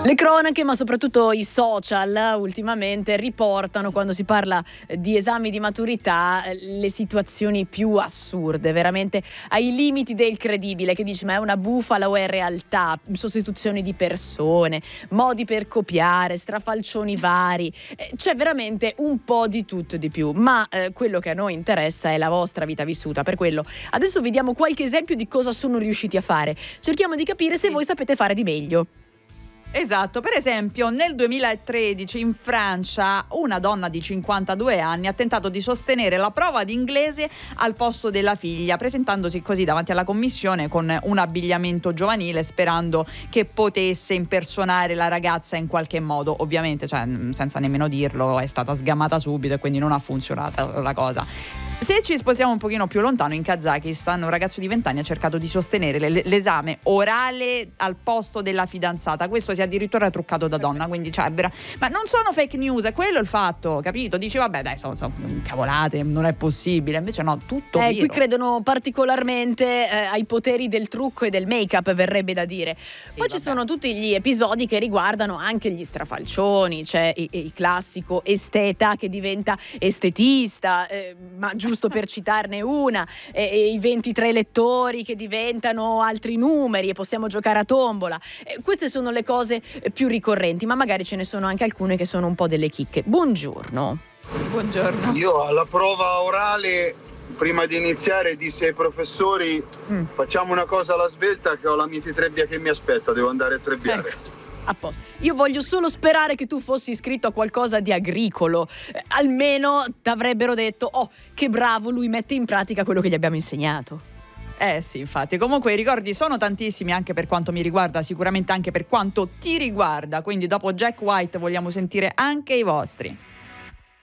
Le cronache, ma soprattutto i social ultimamente riportano, quando si parla di esami di maturità, le situazioni più assurde, veramente ai limiti del credibile, che dici ma è una bufala o è realtà, sostituzioni di persone, modi per copiare, strafalcioni vari, c'è veramente un po' di tutto e di più, ma quello che a noi interessa è la vostra vita vissuta, per quello adesso vi diamo qualche esempio di cosa sono riusciti a fare, cerchiamo di capire se voi sapete fare di meglio. Esatto, per esempio nel 2013 in Francia una donna di 52 anni ha tentato di sostenere la prova di inglese al posto della figlia, presentandosi così davanti alla commissione con un abbigliamento giovanile, sperando che potesse impersonare la ragazza in qualche modo. Ovviamente, senza nemmeno dirlo, è stata sgamata subito e quindi non ha funzionato la cosa. Se ci spostiamo un pochino più lontano, in Kazakistan un ragazzo di 20 anni ha cercato di sostenere l'esame orale al posto della fidanzata. Questo si è addirittura truccato da donna, quindi ma non sono fake news, è quello il fatto, capito? Dici vabbè dai, sono cavolate, non è possibile, invece no, tutto vero. Qui credono particolarmente ai poteri del trucco e del make-up, verrebbe da dire. Poi ci sono tutti gli episodi che riguardano anche gli strafalcioni, c'è il classico esteta che diventa estetista, ma giusto per citarne una, e i 23 lettori che diventano altri numeri e possiamo giocare a tombola. Queste sono le cose più ricorrenti, ma magari ce ne sono anche alcune che sono un po' delle chicche. Buongiorno. Io alla prova orale, prima di iniziare, dissi ai professori facciamo una cosa alla svelta che ho la mititrebbia che mi aspetta, devo andare a trebbiare. Ecco. A posto. Io voglio solo sperare che tu fossi iscritto a qualcosa di agricolo, almeno ti avrebbero detto che bravo, lui mette in pratica quello che gli abbiamo insegnato. Sì, infatti. Comunque i ricordi sono tantissimi anche per quanto mi riguarda, sicuramente anche per quanto ti riguarda, quindi dopo Jack White vogliamo sentire anche i vostri.